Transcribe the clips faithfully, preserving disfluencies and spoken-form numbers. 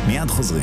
מיד חוזרים.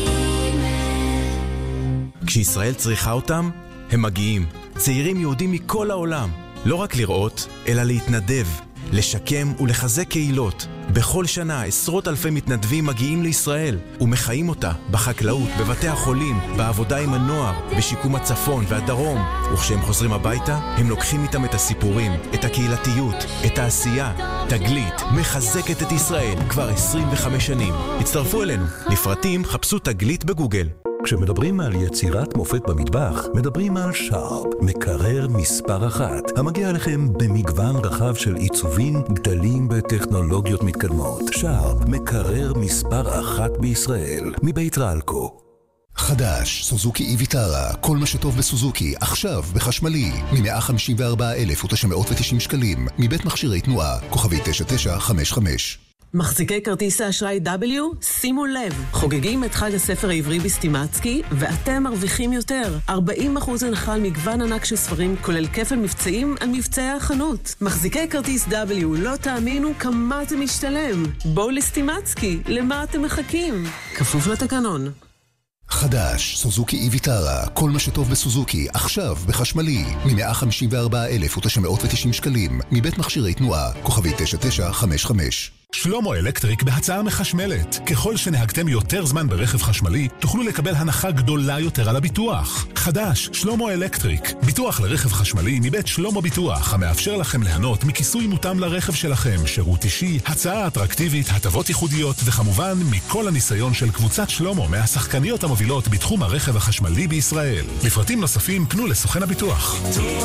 כשישראל צריכה אותם, הם מגיעים. צעירים יהודים מכל העולם. לא רק לראות, אלא להתנדב, לשקם ולחזק קהילות. בכל שנה עשרות אלפי מתנדבים מגיעים לישראל ומחיים אותה בחקלאות, בבתי החולים, בעבודה עם הנוער, בשיקום הצפון והדרום. וכשהם חוזרים הביתה, הם לוקחים איתם את הסיפורים, את הקהילתיות, את העשייה. תגלית מחזקת את ישראל כבר עשרים וחמש שנים. הצטרפו אלינו. לפרטים חפשו תגלית בגוגל. כשמדברים על יצירת מופת במטבח, מדברים על שרפ, מקרר מספר אחת, המגיע לכם במגוון רחב של עיצובים, גדלים בטכנולוגיות מתקדמות. שרפ, מקרר מספר אחת בישראל, מבית רלקו. חדש, סוזוקי איביטרה, כל מה שטוב בסוזוקי, עכשיו בחשמלי, מ-מאה חמישים וארבעה אלף ותשע מאות ותשעים שקלים, מבית מכשירי תנועה, כוכבי תשע תשע חמש חמש. מחזיקי כרטיס האשראי W, שימו לב, חוגגים את חג הספר העברי בסטימצקי, ואתם מרוויחים יותר. ארבעים אחוז הנחה על מגוון ענק של ספרים, כולל כפל מבצעים על מבצעי החנות. מחזיקי כרטיס W, לא תאמינו כמה זה משתלם. בואו לסטימצקי, למה אתם מחכים? כפוף לתקנון. חדש, סוזוקי איביטרה, כל מה שטוב בסוזוקי, עכשיו בחשמלי, מ-מאה חמישים וארבעה אלף ותשע מאות ותשעים שקלים, מבית מכשירי תנועה, כוכבי תשע תשע חמש חמש. שלמה אלקטריק בהצעה מחשמלת. ככל שנהגתם יותר זמן ברכב חשמלי, תוכלו לקבל הנחה גדולה יותר על הביטוח. חדש, שלמה אלקטריק. ביטוח לרכב חשמלי מבית שלמה ביטוח, המאפשר לכם ליהנות מכיסוי מותאם לרכב שלכם, שירות אישי, הצעה אטרקטיבית, הטבות ייחודיות, וכמובן מכל הניסיון של קבוצת שלמה מהשחקניות המובילות בתחום הרכב החשמלי בישראל. לפרטים נוספים פנו לסוכן הביטוח.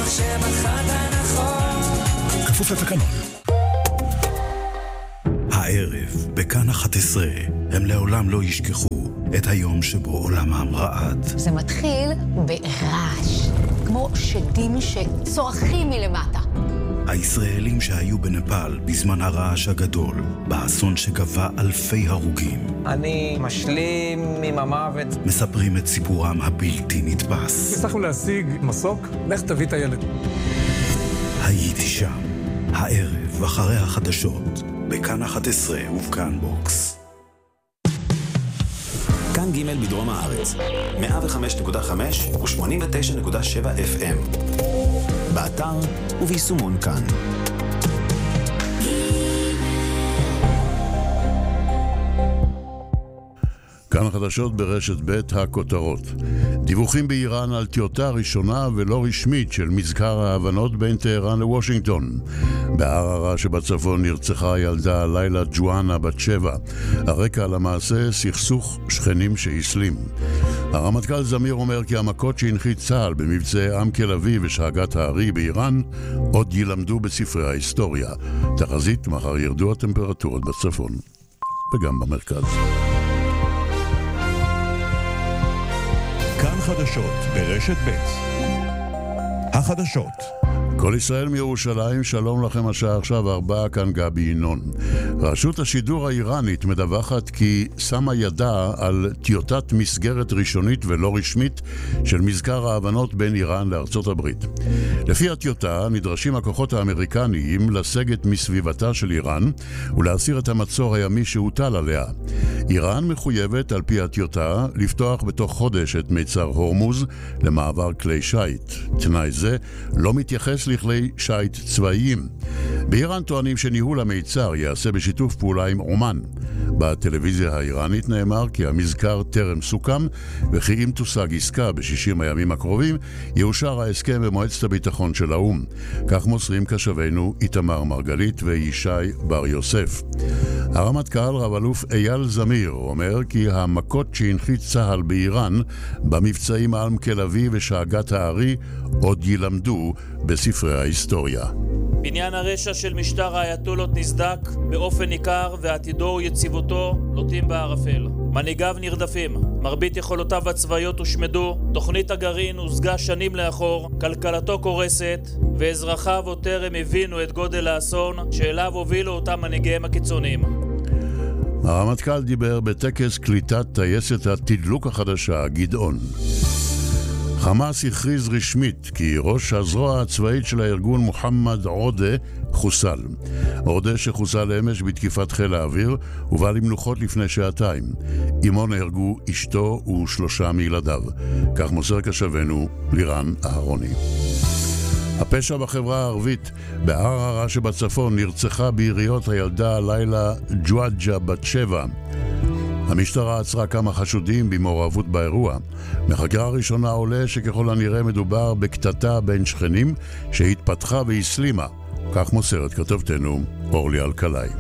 כפוף לתקנון. הערב, בכאן אחת עשרה, הם לעולם לא ישכחו את היום שבו עולמם רעד. זה מתחיל ברעש, כמו שדים שצורכים מלמטה. הישראלים שהיו בנפאל בזמן הרעש הגדול, באסון שגבה אלפי הרוגים. אני משלים עם המוות. מספרים את סיפורם הבלתי נתפס. הצלחנו להשיג מסוק, לך תביא את הילד. הייתי שם, הערב אחרי החדשות. בכאן אחת עשרה ובכאן בוקס. כאן ג' בדרום הארץ, מאה וחמש נקודה חמש ו-שמונים ותשע נקודה שבע אף אם. באתר וביישומון כאן. כאן החדשות ברשת ב' הכותרות. דיווחים באיראן על טיוטה ראשונה ולא רשמית של מזכר ההבנות בין טהרן לוושינגטון. בערערה שבצפון נרצחה ילדה לילה ג'ואנה בת שבע. הרקע למעשה סכסוך שכנים שהסלים. הרמטכ"ל זמיר אומר כי המכות שהנחית צה"ל במבצעי עם תל אביב ושאגת הארי באיראן עוד ילמדו בספרי ההיסטוריה. תחזית, מחר ירדו הטמפרטורות בצפון וגם במרכז. כאן חדשות ברשת ב' החדשות. כל ישראל מירושלים, שלום לכם, השעה עכשיו ארבע, כאן גבי ינון. רשות השידור האיראנית מדווחת כי שמה ידה על טיוטת מסגרת ראשונית ולא רשמית של מזכר ההבנות בין איראן לארצות הברית. לפי הטיוטה נדרשים הכוחות האמריקניים לסגת מסביבתה של איראן ולהסיר את המצור הימי שהוטל עליה. איראן מחויבת על פי הטיוטה לפתוח בתוך חודש את מיצר הורמוז למעבר כלי שייט. תנאי זה לא מתייחס לכלי שייט צבאיים. באיראן טוענים שניהול המיצר יעשה בשיתוף פעולה עם אומן. בטלוויזיה האיראנית נאמר כי המזכר טרם סוכם וכי אם תושג עסקה בשישים הימים הקרובים יאושר ההסכם במועצת הביטחון של האו"ם. כך מוסרים קשבנו איתמר מרגלית וישי בר יוסף. הרמטכ"ל רב אלוף אייל זמיר אומר כי המכות שהנחית צה"ל באיראן במבצעים על תל אביב ושאגת הארי עוד ילמדו בספרי ההיסטוריה. בניין הרשע של משטר האייתולות נסדק באופן ניכר ועתידו ויציבותו לוטים בערפל. מנהיגיו נרדפים, מרבית יכולותיו הצבאיות הושמדו, תוכנית הגרעין הושגה שנים לאחור, כלכלתו קורסת ואזרחיו עוד טרם הבינו את גודל האסון שאליו הובילו אותם מנהיגיהם הקיצוניים. הרמטכ"ל דיבר בטקס קליטת טייסת התדלוק החדשה גדעון. חמאס הכריז רשמית כי ראש הזרוע הצבאית של הארגון מוחמד עודה חוסל. אורדה שחוסל אמש בתקיפת חיל האוויר ובא למנוחות לפני שעתיים. עמו נהרגו אשתו ושלושה מילדיו. כך מוסר כשבנו לירן אהרוני. הפשע בחברה הערבית, בערערה שבצפון נרצחה ביריות הילדה הלילה ג'ואג'ה בת שבע. המשטרה עצרה כמה חשודים במעורבות באירוע. מחקירה ראשונה עולה שככל הנראה מדובר בקטטה בין שכנים שהתפתחה והסלימה. כך מוסרת כתבתנו אורלי אלקלעי.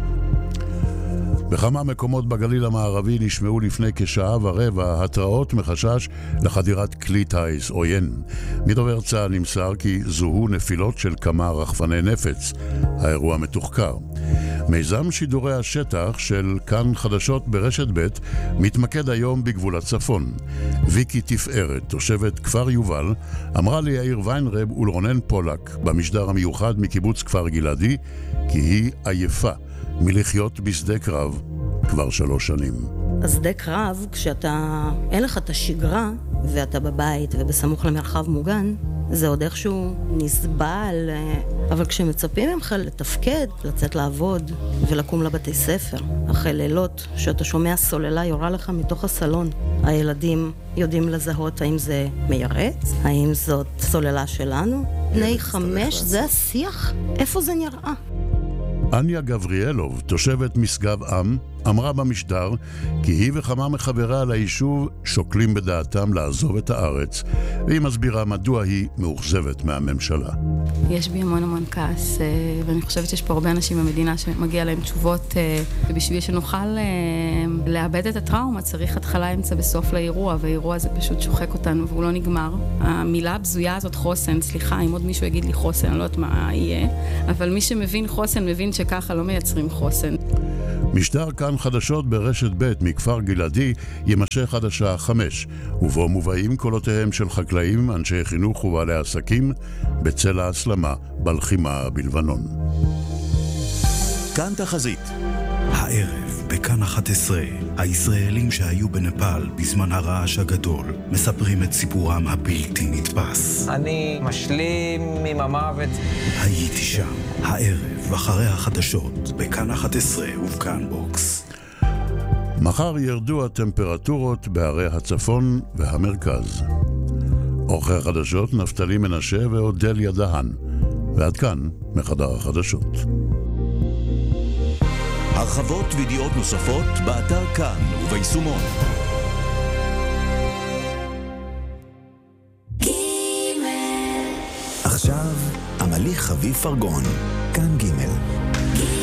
בכמה מקומות בגליל המערבי נשמעו לפני כשעה ורבע התראות מחשש לחדירת כלי טיס עוין. מדובר צה"ל נמסר כי זוהו נפילות של כמה רחפני נפץ. האירוע מתוחקר. מיזם שידורי השטח של כאן חדשות ברשת ב' מתמקד היום בגבול הצפון. ויקי תפארת, תושבת כפר יובל, אמרה לי יאיר ויינרב ולרונן פולק במשדר המיוחד מקיבוץ כפר גלעדי כי היא עייפה מלחיות בשדה קרב כבר שלוש שנים. השדה קרב, כשאתה אין לך את השגרה ואתה בבית ובסמוך למרחב מוגן, זה עוד איכשהו נסבל, אבל כשמצפים ממך לתפקד, לצאת לעבוד ולקום לבתי ספר, אחרי לילות שאתה שומע סוללה יורה לך מתוך הסלון, הילדים יודעים לזהות האם זה מיירץ, האם זאת סוללה שלנו. בני חמש, זה השיח? איפה זה נראה? אניה גבריאלוב, תושבת משגב עם, אמרה במשדר כי היא וכמה מחבריה ליישוב שוקלים בדעתם לעזוב את הארץ, והיא מסבירה מדוע היא מאוכזבת מהממשלה. יש בי המון המון כעס, ואני חושבת שיש פה הרבה אנשים במדינה שמגיע להם תשובות, ובשביל שנוכל לאבד את הטראומה צריך התחלה אמצע בסוף לאירוע, והאירוע הזה פשוט שוחק אותנו והוא לא נגמר. המילה הבזויה הזאת חוסן, סליחה, אם עוד מישהו יגיד לי חוסן, אני לא יודעת מה יהיה, אבל מי שמבין חוסן מבין שככה לא מייצרים חוסן. משדר כאן חדשות ברשת ב' מכפר גלעדי יימשך עד השעה חמש, ובו מובאים קולותיהם של חקלאים, אנשי חינוך ובעלי עסקים בצל ההסלמה בלחימה בלבנון. כאן תחזית. הערב בכאן אחת עשרה, הישראלים שהיו בנפאל בזמן הרעש הגדול מספרים את סיפורם הבלתי נתפס. אני משלים עם המוות. הייתי שם. הערב אחרי החדשות בכאן אחת עשרה ובכאן בוקס. מחר ירדו הטמפרטורות בערי הצפון והמרכז. עורכי החדשות נפתלי מנשה ואודליה דהן. ועד כאן מחדר החדשות. הרחבות וידיעות נוספות באתר כאן וביישומון. עכשיו, עמלי חביב פרגון, כאן ג'